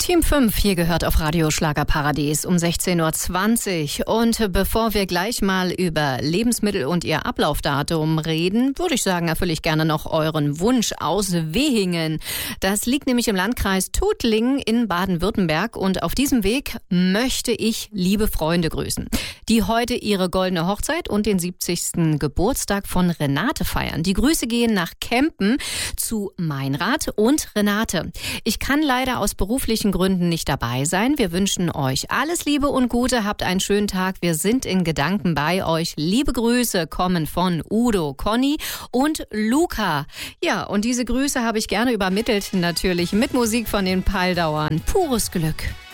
Team 5 hier gehört auf Radio Schlagerparadies um 16.20 Uhr. Und bevor wir gleich mal über Lebensmittel und ihr Ablaufdatum reden, würde ich sagen, erfülle ich gerne noch euren Wunsch aus Wehingen. Das liegt nämlich im Landkreis Tuttlingen in Baden-Württemberg. Und auf diesem Weg möchte ich liebe Freunde grüßen, die heute ihre goldene Hochzeit und den 70. Geburtstag von Renate feiern. Die Grüße gehen nach Kempen zu Meinrad und Renate. Ich kann leider aus beruflichen Gründen nicht dabei sein. Wir wünschen euch alles Liebe und Gute. Habt einen schönen Tag. Wir sind in Gedanken bei euch. Liebe Grüße kommen von Udo, Conny und Luca. Ja, und diese Grüße habe ich gerne übermittelt, natürlich mit Musik von den Peildauern. Pures Glück.